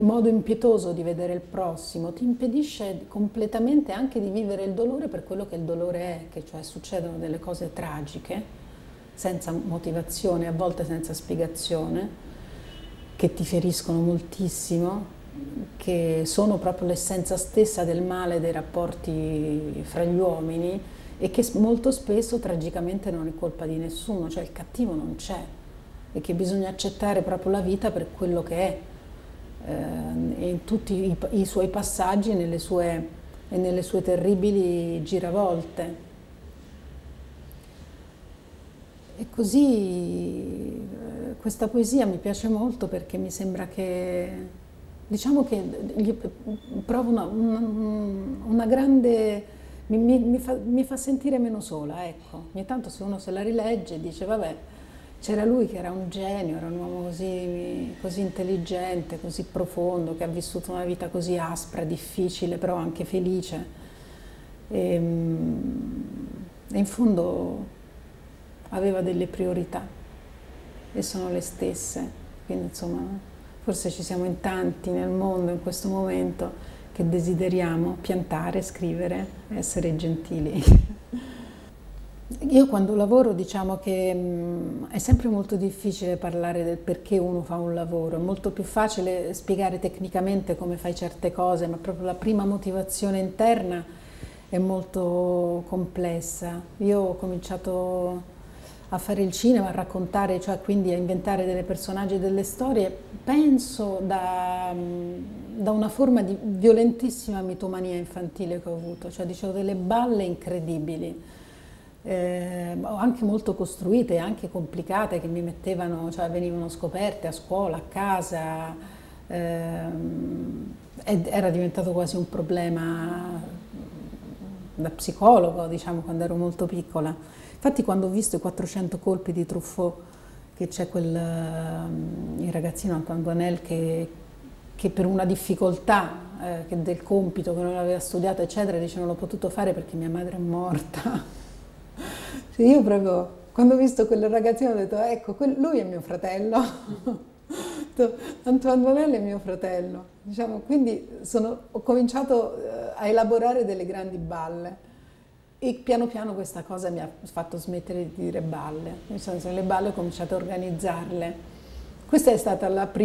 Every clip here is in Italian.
Il modo impietoso di vedere il prossimo ti impedisce completamente anche di vivere il dolore per quello che il dolore è, che cioè succedono delle cose tragiche, senza motivazione, a volte senza spiegazione, che ti feriscono moltissimo, che sono proprio l'essenza stessa del male dei rapporti fra gli uomini e che molto spesso tragicamente non è colpa di nessuno, cioè il cattivo non c'è e che bisogna accettare proprio la vita per quello che è, in tutti i suoi passaggi e nelle sue terribili giravolte. E così questa poesia mi piace molto perché mi sembra che, diciamo che provo una grande, mi fa sentire meno sola, ecco. Ogni tanto se uno se la rilegge dice, vabbè, c'era lui che era un genio, era un uomo così intelligente, così profondo, che ha vissuto una vita così aspra, difficile, però anche felice. E in fondo aveva delle priorità e sono le stesse, quindi insomma forse ci siamo in tanti nel mondo in questo momento che desideriamo piantare, scrivere, essere gentili. Io quando lavoro diciamo che è sempre molto difficile parlare del perché uno fa un lavoro, è molto più facile spiegare tecnicamente come fai certe cose, ma proprio la prima motivazione interna è molto complessa. Io ho cominciato a fare il cinema, a raccontare, cioè quindi a inventare delle personaggi e delle storie, penso da una forma di violentissima mitomania infantile che ho avuto, cioè dicevo delle balle incredibili, anche molto costruite, anche complicate, che mi mettevano, cioè venivano scoperte a scuola, a casa, ed era diventato quasi un problema da psicologo, diciamo, quando ero molto piccola. Infatti quando ho visto i 400 colpi di Truffaut, che c'è il ragazzino Antoine Doinel che per una difficoltà del compito che non aveva studiato, eccetera, dice non l'ho potuto fare perché mia madre è morta. Cioè io proprio, quando ho visto quel ragazzino ho detto, ecco, lui è mio fratello. Antoine Doinel è mio fratello. Diciamo, quindi ho cominciato a elaborare delle grandi balle. E piano piano questa cosa mi ha fatto smettere di dire balle, nel senso le balle ho cominciato a organizzarle. Questa è stata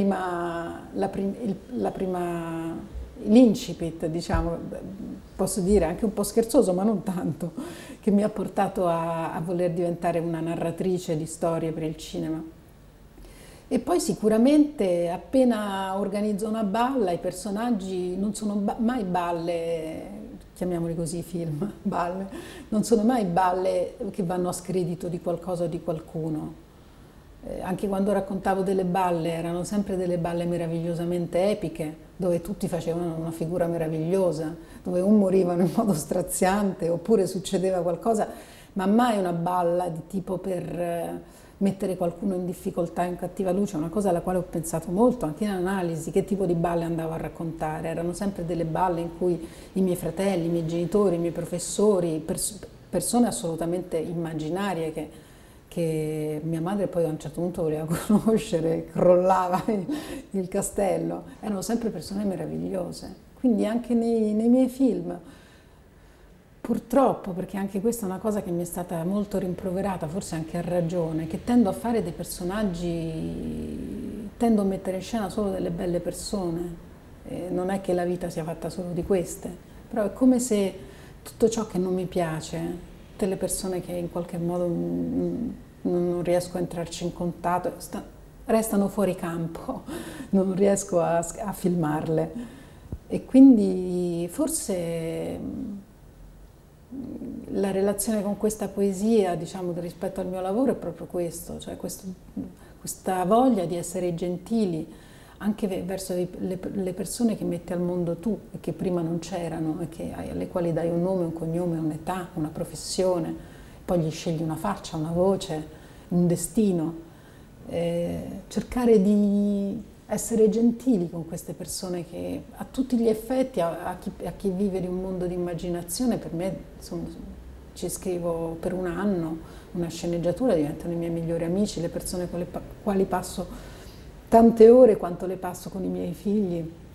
l'incipit, diciamo, posso dire anche un po' scherzoso, ma non tanto, che mi ha portato a voler diventare una narratrice di storie per il cinema. E poi sicuramente appena organizzo una balla, i personaggi non sono mai balle, chiamiamoli così, film, balle, non sono mai balle che vanno a scredito di qualcosa o di qualcuno. Anche quando raccontavo delle balle, erano sempre delle balle meravigliosamente epiche, dove tutti facevano una figura meravigliosa, dove un morivano in modo straziante oppure succedeva qualcosa, ma mai una balla di tipo per mettere qualcuno in difficoltà, in cattiva luce, è una cosa alla quale ho pensato molto, anche in analisi, che tipo di balle andavo a raccontare. Erano sempre delle balle in cui i miei fratelli, i miei genitori, i miei professori, persone assolutamente immaginarie che mia madre poi a un certo punto voleva conoscere, crollava il castello, erano sempre persone meravigliose. Quindi anche nei miei film, purtroppo, perché anche questa è una cosa che mi è stata molto rimproverata, forse anche a ragione, che tendo a fare dei personaggi, tendo a mettere in scena solo delle belle persone. Non è che la vita sia fatta solo di queste, però è come se tutto ciò che non mi piace, tutte le persone che in qualche modo non riesco a entrarci in contatto, restano fuori campo, non riesco a filmarle. E quindi forse la relazione con questa poesia, diciamo, rispetto al mio lavoro è proprio questo, cioè questa voglia di essere gentili anche verso le persone che metti al mondo tu e che prima non c'erano e alle quali dai un nome, un cognome, un'età, una professione, poi gli scegli una faccia, una voce, un destino. Cercare di essere gentili con queste persone che a tutti gli effetti, a chi vive di un mondo di immaginazione, per me ci scrivo per un anno una sceneggiatura, diventano i miei migliori amici, le persone con le quali passo tante ore quanto le passo con i miei figli